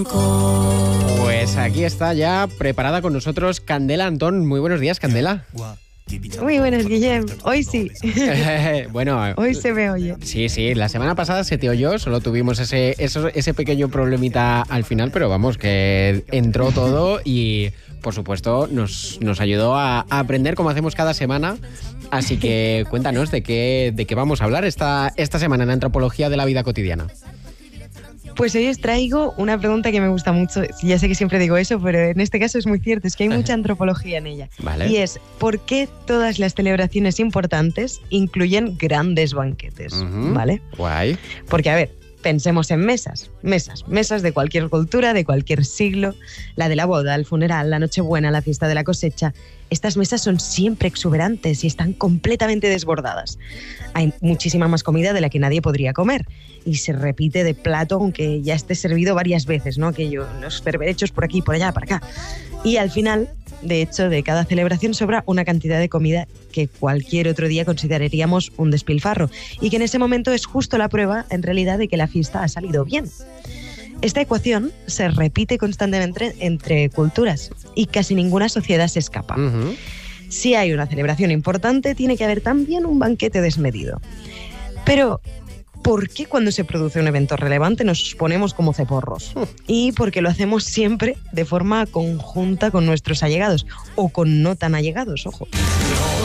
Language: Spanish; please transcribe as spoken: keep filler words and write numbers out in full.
blanco. Pues aquí está ya preparada con nosotros Candela Antón. Muy buenos días, Candela. Muy buenos, Guillem. Hoy sí. Bueno, hoy se me oye. Sí, sí. La semana pasada se te oyó, solo tuvimos ese, eso, ese pequeño problemita al final, pero vamos, que entró todo y, por supuesto, nos, nos ayudó a, a aprender como hacemos cada semana. Así que cuéntanos de qué, de qué vamos a hablar esta, esta semana en Antropología de la Vida Cotidiana. Pues hoy os traigo una pregunta que me gusta mucho. Ya sé que siempre digo eso, pero en este caso es muy cierto, es que hay mucha antropología en ella. Vale. Y es, ¿por qué todas las celebraciones importantes incluyen grandes banquetes? Uh-huh. ¿Vale? Guay. Porque, a ver, pensemos en mesas, mesas, mesas de cualquier cultura, de cualquier siglo, la de la boda, el funeral, la nochebuena, la fiesta de la cosecha. Estas mesas son siempre exuberantes y están completamente desbordadas. Hay muchísima más comida de la que nadie podría comer y se repite de plato aunque ya esté servido varias veces, ¿no? Aquello, los berberechos por aquí, por allá, para acá. Y al final, de hecho, de cada celebración sobra una cantidad de comida que cualquier otro día consideraríamos un despilfarro y que en ese momento es justo la prueba, en realidad, de que la fiesta ha salido bien. Esta ecuación se repite constantemente entre culturas y casi ninguna sociedad se escapa. Uh-huh. Si hay una celebración importante, tiene que haber también un banquete desmedido. Pero, ¿por qué cuando se produce un evento relevante nos ponemos como ceporros? Uh. Y porque lo hacemos siempre de forma conjunta con nuestros allegados, o con no tan allegados, ojo.